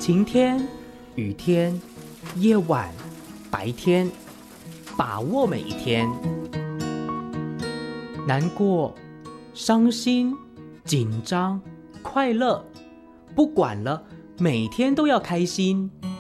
晴天、雨天、夜晚、白天，把握每一天。难过、伤心、紧张、快乐，不管了，每天都要开心。